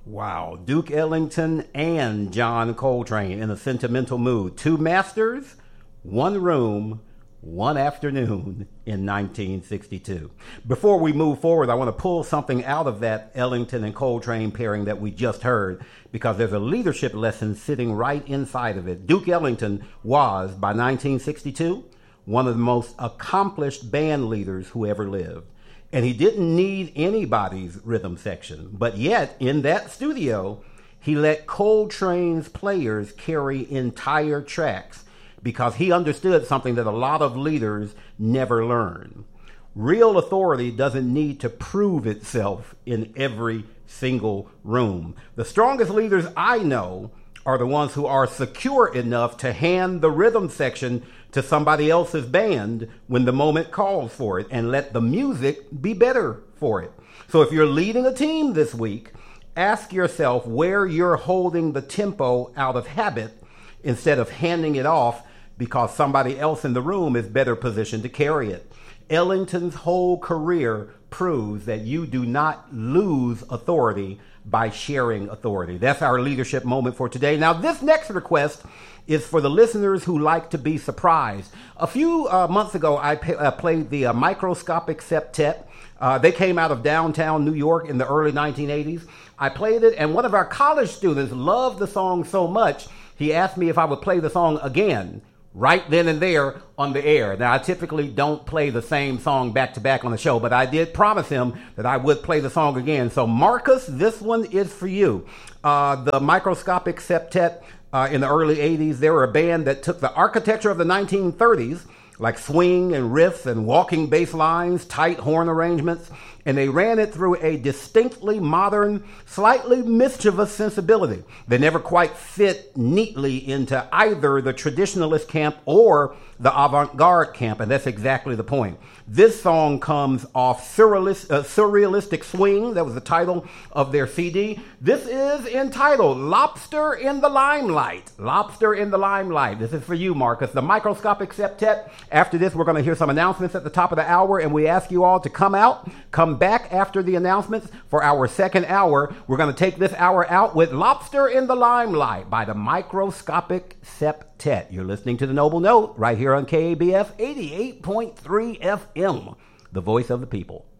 Wow, Duke Ellington and John Coltrane in a sentimental mood. Two masters, one room, one afternoon in 1962. Before we move forward, I want to pull something out of that Ellington and Coltrane pairing that we just heard, because there's a leadership lesson sitting right inside of it. Duke Ellington was, by 1962, one of the most accomplished band leaders who ever lived. And he didn't need anybody's rhythm section. But yet, in that studio, he let Coltrane's players carry entire tracks because he understood something that a lot of leaders never learn. Real authority doesn't need to prove itself in every single room. The strongest leaders I know are the ones who are secure enough to hand the rhythm section to somebody else's band when the moment calls for it and let the music be better for it. So if you're leading a team this week, ask yourself where you're holding the tempo out of habit instead of handing it off because somebody else in the room is better positioned to carry it. Ellington's whole career proves that you do not lose authority by sharing authority. That's our leadership moment for today. Now, this next request is for the listeners who like to be surprised. A few months ago, I played the Microscopic Septet. They came out of downtown New York in the early 1980s. I played it, and one of our college students loved the song so much, he asked me if I would play the song again, right then and there on the air. Now, I typically don't play the same song back to back on the show, but I did promise him that I would play the song again. So, Marcus, this one is for you. The Microscopic Septet in the early 80s, they were a band that took the architecture of the 1930s, like swing and riffs and walking bass lines, tight horn arrangements, and they ran it through a distinctly modern, slightly mischievous sensibility. They never quite fit neatly into either the traditionalist camp or the avant-garde camp, and that's exactly the point. This song comes off Surrealistic Swing. That was the title of their CD. This is entitled Lobster in the Limelight. Lobster in the Limelight. This is for you, Marcus. The Microscopic Septet. After this, we're going to hear some announcements at the top of the hour, and we ask you all to come back after the announcements for our second hour. We're going to take this hour out with Lobster in the Limelight by the Microscopic Septet. You're listening to The Noble Note right here on KABF 88.3 FM, the voice of the people.